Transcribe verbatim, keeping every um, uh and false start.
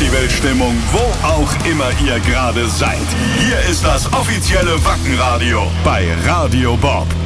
Festivalstimmung, wo auch immer ihr gerade seid. Hier ist das offizielle Wacken Radio bei Radio Bob.